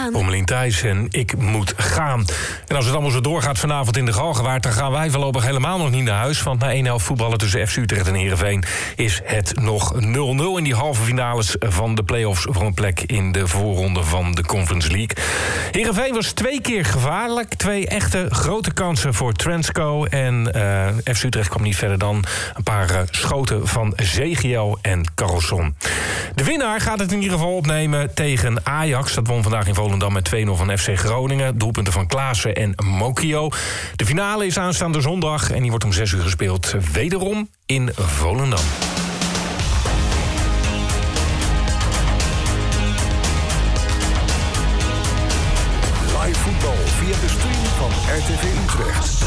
gaan. Pommelien Thijs en ik moet gaan. En als het allemaal zo doorgaat vanavond in de Galgenwaard, dan gaan wij voorlopig helemaal nog niet naar huis. Want na 1 helft voetballen tussen FC Utrecht en Heerenveen is het nog 0-0 in die halve finales van de play-offs voor een plek in de voorronde van de Conference League. Heerenveen was 2 keer gevaarlijk. 2 echte grote kansen voor Transco. En FC Utrecht kwam niet verder dan een paar schoten van Zegiel en Carlson. De winnaar gaat het in ieder geval opnemen tegen Ajax. Dat won vandaag in Volendam met 2-0 van FC Groningen. Doelpunten van Klaassen en Mokio. De finale is aanstaande zondag en die wordt om 6 uur gespeeld. Wederom in Volendam. Live voetbal via de stream van RTV Utrecht.